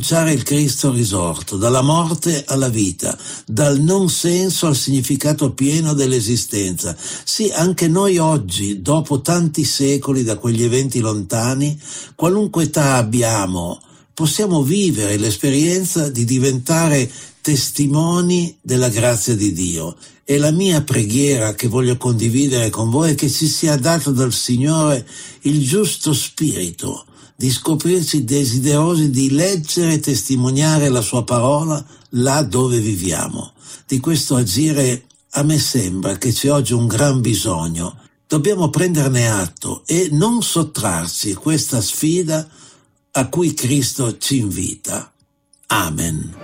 annunciare il Cristo risorto, dalla morte alla vita, dal non senso al significato pieno dell'esistenza. Sì, anche noi oggi, dopo tanti secoli da quegli eventi lontani, qualunque età abbiamo, possiamo vivere l'esperienza di diventare testimoni della grazia di Dio. E la mia preghiera che voglio condividere con voi è che ci sia dato dal Signore il giusto spirito di scoprirci desiderosi di leggere e testimoniare la sua parola là dove viviamo. Di questo agire a me sembra che c'è oggi un gran bisogno. Dobbiamo prenderne atto e non sottrarci a questa sfida a cui Cristo ci invita. Amen.